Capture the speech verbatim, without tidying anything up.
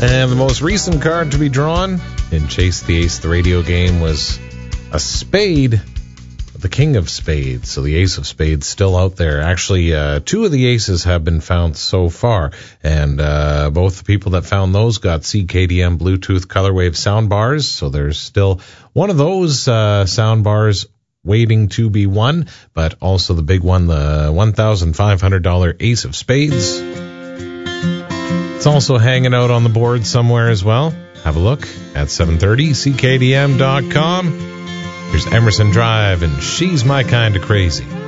And the most recent card to be drawn in Chase the Ace, the radio game, was a spade, the king of spades. So the ace of spades still out there. Actually, uh, two of the aces have been found so far, and uh, both the people that found those got C K D M Bluetooth Colorwave sound bars. So there's still one of those uh, sound bars waiting to be won, but also the big one, the one thousand five hundred dollars ace of spades. It's also hanging out on the board somewhere as well. Have a look at seven thirty C K D M dot com. Here's Emerson Drive and She's My Kinda Crazy.